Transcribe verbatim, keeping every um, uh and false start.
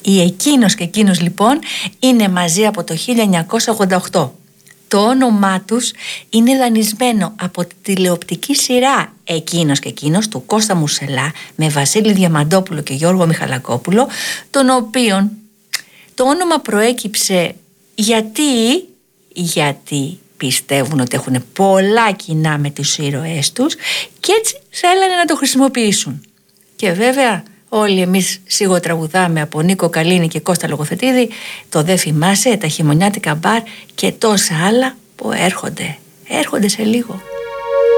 Οι Εκείνος και Εκείνος λοιπόν είναι μαζί από το χίλια εννιακόσια ογδόντα οκτώ. Το όνομά τους είναι δανεισμένο από τη τηλεοπτική σειρά Εκείνος και Εκείνος του Κώστα Μουρσελά με Βασίλη Διαμαντόπουλο και Γιώργο Μιχαλακόπουλο, τον οποίον το όνομα προέκυψε γιατί, γιατί πιστεύουν ότι έχουν πολλά κοινά με τους ήρωές τους και έτσι θέλανε να το χρησιμοποιήσουν. Και βέβαια όλοι εμείς σιγοτραγουδάμε από Νίκο Καλίνη και Κώστα Λογοθετίδη το «Δεν θυμάσαι», τα χειμωνιάτικα μπαρ και τόσα άλλα που έρχονται, έρχονται σε λίγο.